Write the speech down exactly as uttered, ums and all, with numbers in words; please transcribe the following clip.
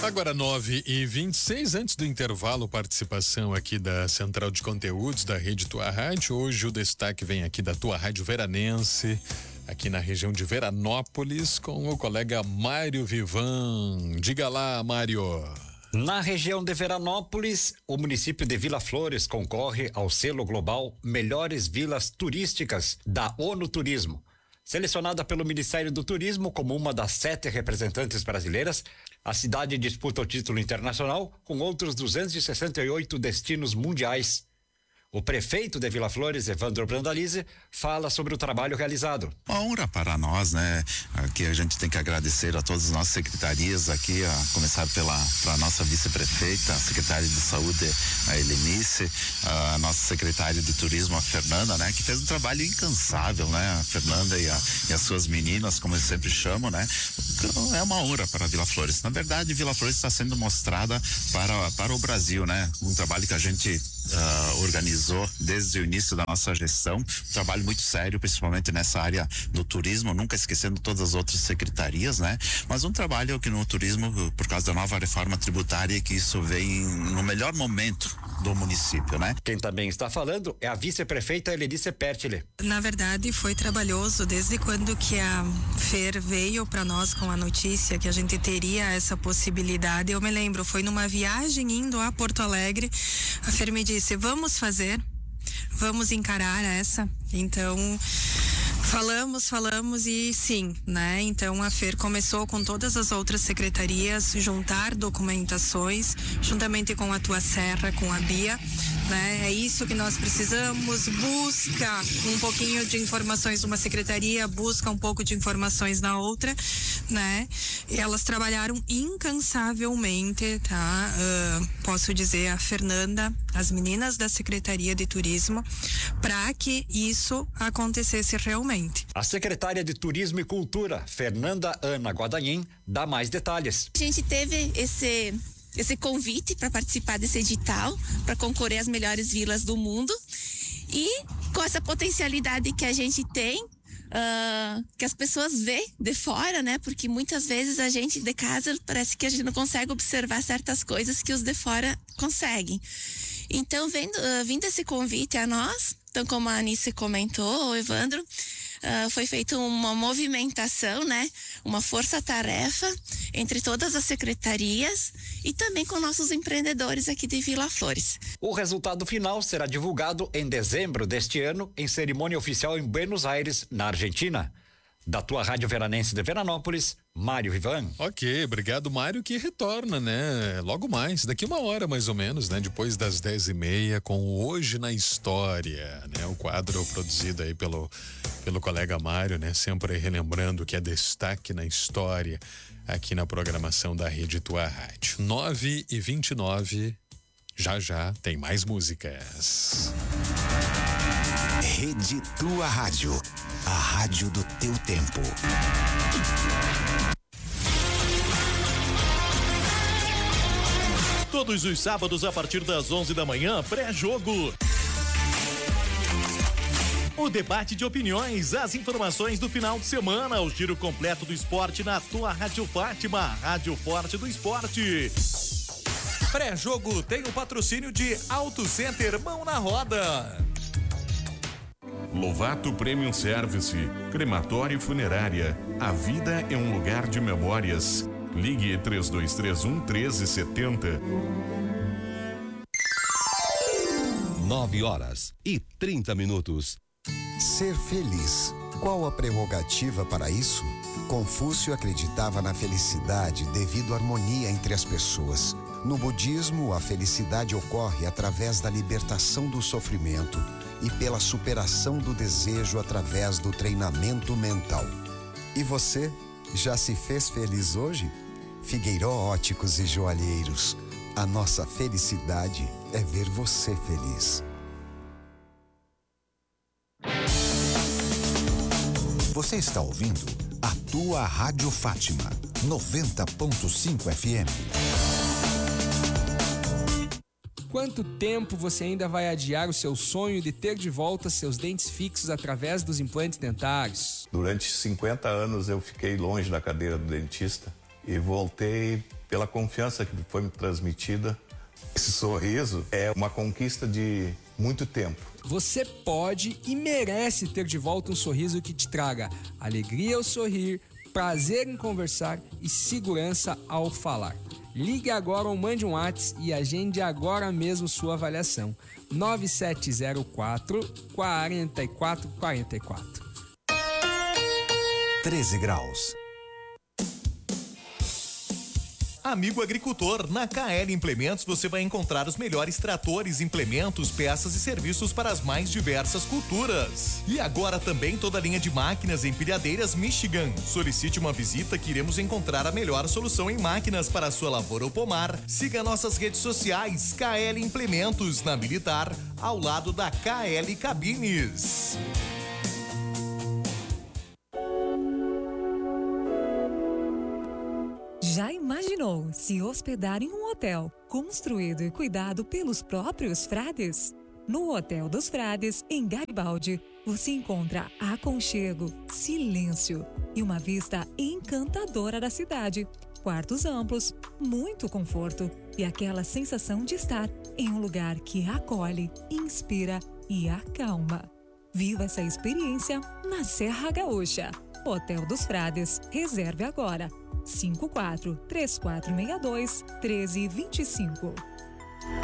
Agora nove e vinte e seis, antes do intervalo, participação aqui da Central de Conteúdos da Rede Tua Rádio. Hoje o destaque vem aqui da Tua Rádio Veranense, aqui na região de Veranópolis, com o colega Mário Vivan. Diga lá, Mário. Na região de Veranópolis, o município de Vila Flores concorre ao selo global Melhores Vilas Turísticas da ONU Turismo. Selecionada pelo Ministério do Turismo como uma das sete representantes brasileiras, a cidade disputa o título internacional com outros duzentos e sessenta e oito destinos mundiais. O prefeito de Vila Flores, Evandro Brandalize, fala sobre o trabalho realizado. Uma honra para nós, né? Aqui a gente tem que agradecer a todas as nossas secretarias aqui, a começar pela pra nossa vice-prefeita, a secretária de saúde, a Helenice, a nossa secretária de turismo, a Fernanda, né? Que fez um trabalho incansável, né? A Fernanda e, a, e as suas meninas, como eu sempre chamo, né? Então, é uma honra para Vila Flores. Na verdade, Vila Flores está sendo mostrada para, para o Brasil, né? Um trabalho que a gente Uh, organizou desde o início da nossa gestão, um trabalho muito sério, principalmente nessa área do turismo, nunca esquecendo todas as outras secretarias, né? Mas um trabalho que no turismo, por causa da nova reforma tributária, que isso vem no melhor momento do município, né? Quem também está falando é a vice-prefeita Helenice Pertile. Na verdade, foi trabalhoso desde quando que a Fer veio para nós com a notícia que a gente teria essa possibilidade. Eu me lembro, foi numa viagem indo a Porto Alegre, a Fer me disse, vamos fazer, vamos encarar essa. Então, falamos, falamos e sim, né? Então a Fer começou com todas as outras secretarias, juntar documentações, juntamente com a Tua Serra, com a Bia, né? É isso que nós precisamos, busca um pouquinho de informações numa secretaria, busca um pouco de informações na outra, né? E elas trabalharam incansavelmente, tá? Uh, posso dizer, a Fernanda, as meninas da Secretaria de Turismo, para que isso acontecesse realmente. A secretária de Turismo e Cultura, Fernanda Ana Guadagnino, dá mais detalhes. A gente teve esse esse convite para participar desse edital, para concorrer às melhores vilas do mundo, e com essa potencialidade que a gente tem, Uh, que as pessoas vê de fora, né? Porque muitas vezes a gente de casa parece que a gente não consegue observar certas coisas que os de fora conseguem. Então, vendo, uh, vindo esse convite a nós, então como a Anice comentou, o Evandro, uh, foi feita uma movimentação, né? Uma força-tarefa entre todas as secretarias e também com nossos empreendedores aqui de Vila Flores. O resultado final será divulgado em dezembro deste ano, em cerimônia oficial em Buenos Aires, na Argentina. Da Tua Rádio Veranense de Veranópolis, Mário Vivan. Ok, obrigado, Mário, que retorna, né? Logo mais, daqui uma hora mais ou menos, né? Depois das dez e meia, com Hoje na História, né? O quadro produzido aí pelo, pelo colega Mário, né? Sempre relembrando que é destaque na história aqui na programação da Rede Tua Rádio. nove e vinte e nove, já já tem mais músicas. Rede Tua Rádio, a rádio do teu tempo. Todos os sábados a partir das onze da manhã, pré-jogo. O debate de opiniões, as informações do final de semana, o giro completo do esporte na Tua Rádio Fátima, Rádio Forte do Esporte. Pré-jogo tem o patrocínio de Auto Center Mão na Roda. Lovato Premium Service, crematório e funerária. A vida é um lugar de memórias. Ligue três dois três um, um três sete zero. Nove horas e trinta minutos. Ser feliz. Qual a prerrogativa para isso? Confúcio acreditava na felicidade devido à harmonia entre as pessoas. No budismo, a felicidade ocorre através da libertação do sofrimento e pela superação do desejo através do treinamento mental. E você, já se fez feliz hoje? Figueiró Óticos e Joalheiros. A nossa felicidade é ver você feliz. Você está ouvindo a Tua Rádio Fátima, noventa ponto cinco F M. Quanto tempo você ainda vai adiar o seu sonho de ter de volta seus dentes fixos através dos implantes dentários? Durante cinquenta anos eu fiquei longe da cadeira do dentista e voltei pela confiança que foi me transmitida. Esse sorriso é uma conquista de muito tempo. Você pode e merece ter de volta um sorriso que te traga alegria ao sorrir, prazer em conversar e segurança ao falar. Ligue agora ou mande um WhatsApp e agende agora mesmo sua avaliação. nove sete zero quatro, quatro quatro quatro quatro. treze graus. Amigo agricultor, na K L Implementos você vai encontrar os melhores tratores, implementos, peças e serviços para as mais diversas culturas. E agora também toda a linha de máquinas e empilhadeiras Michigan. Solicite uma visita que iremos encontrar a melhor solução em máquinas para a sua lavoura ou pomar. Siga nossas redes sociais, K L Implementos, na Militar, ao lado da K L Cabines. Já imaginou se hospedar em um hotel construído e cuidado pelos próprios frades? No Hotel dos Frades, em Garibaldi, você encontra aconchego, silêncio e uma vista encantadora da cidade. Quartos amplos, muito conforto e aquela sensação de estar em um lugar que acolhe, inspira e acalma. Viva essa experiência na Serra Gaúcha. Hotel dos Frades. Reserve agora. cinco quatro três quatro seis dois um três dois cinco.